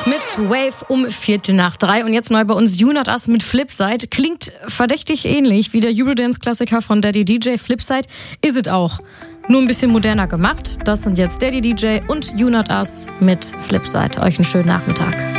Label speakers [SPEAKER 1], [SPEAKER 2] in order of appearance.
[SPEAKER 1] mit Wave um 2:45. Und jetzt neu bei uns You Not Us mit Flipside. Klingt verdächtig ähnlich wie der Eurodance-Klassiker von Daddy DJ. Flipside ist es auch. Nur ein bisschen moderner gemacht. Das sind jetzt Daddy DJ und You Not Us mit Flipside. Euch einen schönen Nachmittag.